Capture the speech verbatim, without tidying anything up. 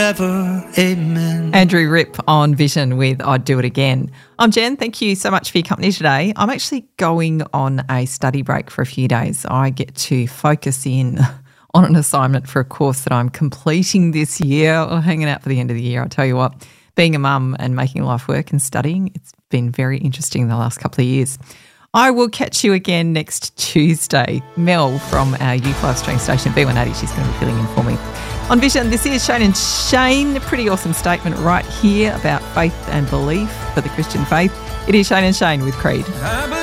forever. Amen. Andrew Rip on Vision with I'd Do It Again. I'm Jen. Thank you so much for your company today. I'm actually going on a study break for a few days. I get to focus in on an assignment for a course that I'm completing this year or hanging out for the end of the year. I'll tell you what, being a mum and making life work and studying, it's been very interesting the last couple of years. I will catch you again next Tuesday. Mel from our Youth Live Stream station, B one eighty, she's going to be filling in for me. On Vision, this is Shane and Shane. A pretty awesome statement right here about faith and belief for the Christian faith. It is Shane and Shane with Creed.